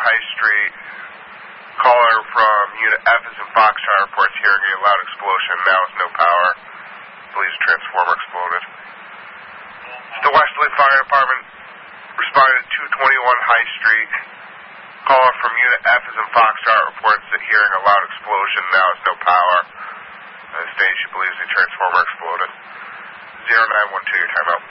High Street. Caller from Unit F is in Foxtrot reports hearing a loud explosion. Now is no power. Believes transformer exploded. The Westlake Fire Department responded to 221 High Street. Caller from Unit F is in Foxtrot reports that hearing a loud explosion. Now is no power. At this stage, she believes a transformer exploded. 0912, your timeout.